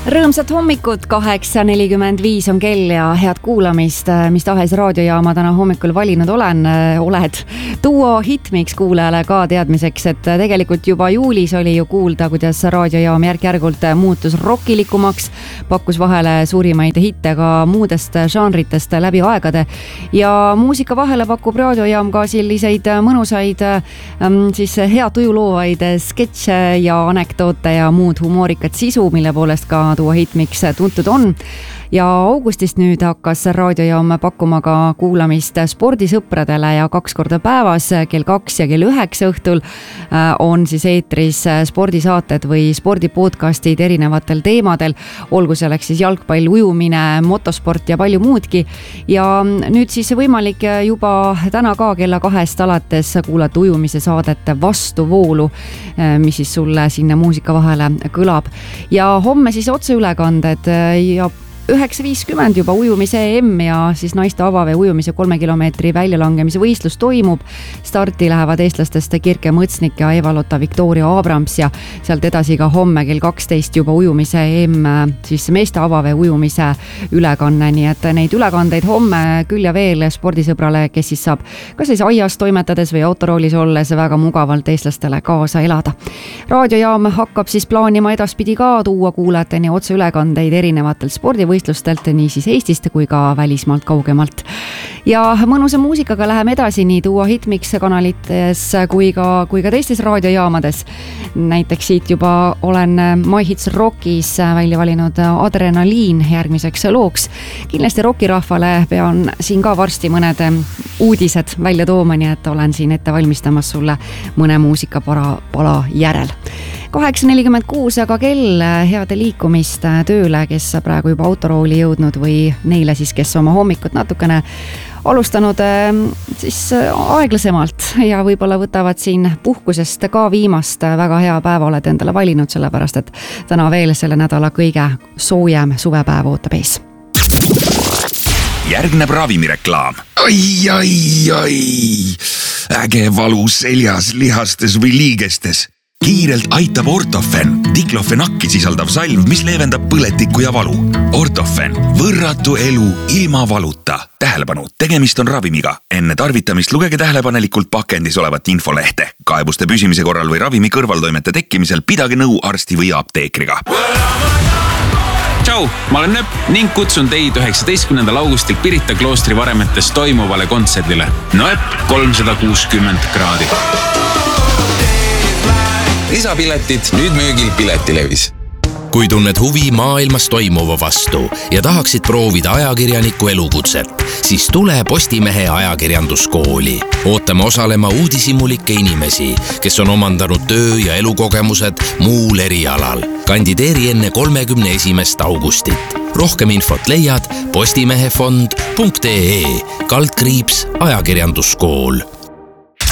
Rõõmsat hommikut, 8.45 on kell ja head kuulamist, mis tahes raadiojaama täna hommikul valinud oled. Duo Hitmix kuulajale ka teadmiseks, et tegelikult juba juulis oli ju kuulda, kuidas raadiojaam järk-järgult muutus rockilikumaks, pakkus vahele suurimaid hitte ka muudest žanritest läbi aegade ja muusika vahele pakub raadiojaam ka selliseid mõnusaid siis hea tuju loovaid sketše ja anekdoote ja muud humoorikat sisu, mille poolest ka Duo Hitmix tuntud on. Ja augustist nüüd hakkas raadiojaam pakkuma ka kuulamist spordisõpradele ja 2 korda päevas, kell 2 ja kell 9 õhtul on siis eetris spordisaated või spordipodcastid erinevatel teemadel, olgu selleks siis jalgpall, ujumine, motosport ja palju muudki. Ja nüüd siis võimalik juba täna ka kella 2 alates kuulata ujumise saadet Vastuvoolu, mis siis sulle sinna muusika vahele kõlab. Ja homme siis otseülekanded ja 9.50 juba ujumise EM ja siis naiste avavee ujumise 3 kilomeetri väljalangemise võistlus toimub. Starti lähevad eestlastest Kirke Mõtsnik ja Eva-Lotta Victoria Abrams ja sealt edasi ka homme kell 12 juba ujumise EM, siis meeste avavee ujumise ülekanne. Nii et neid ülekandeid homme küll ja veel spordisõbrale, kes siis saab kas siis aias toimetades või autoroolis olles väga mugavalt eestlastele kaasa elada. Raadiojaam hakkab siis plaanima edaspidi ka tuua kuulajateni otseülekandeid erinevatel spordivõistlustelt, nii siis Eestist kui ka välismaalt kaugemalt. Ja mõnusa muusikaga läheme edasi nii Duo Hitmix kanalites kui ka teistes raadiojaamades. Näiteks siit juba olen My Hits Rockis välja valinud Adrenaliin järgmiseks looks. Kindlasti rockirahvale pean siin ka varsti mõned uudised välja tooma, nii et olen siin ette valmistamas sulle mõne muusikapala järel. 8.46 aga kell, heade liikumist tööle, kes praegu juba autorooli jõudnud või neile siis, kes oma hommikut natukene alustanud siis aeglasemalt ja võib-olla võtavad siin puhkusest ka viimast. Väga hea päeva oled endale valinud, sellepärast et täna veel selle nädala kõige soojem suvepäev ootab ees. Järgneb ravimireklaam. Ai. Äge valu seljas, lihastes või liigestes. Kiirelt aitab Ortofen, diklofenakki sisaldav salv, mis leevendab põletikku ja valu. Ortofen, võrratu elu ilma valuta. Tähelepanu, tegemist on ravimiga. Enne tarvitamist lugege tähelepanelikult pakendis olevat infolehte. Kaebuste püsimise korral või ravimi kõrvaltoimete tekkimisel pidage nõu arsti või apteekriga. Tšau, ma olen Nöpp ning kutsun teid 19. augustil Pirita kloostri varemetes toimuvale kontserdile. Nöpp 360 kraadi. Lisapiletid nüüd müügil Piletilevis. Kui tunned huvi maailmas toimuva vastu ja tahaksid proovida ajakirjaniku elukutset, siis tule Postimehe ajakirjanduskooli. Ootame osalema uudishimulikke inimesi, kes on omandanud töö- ja elukogemused muul erialal. Kandideeri enne 31. augustit. Rohkem infot leiad postimehefond.ee /ajakirjanduskool.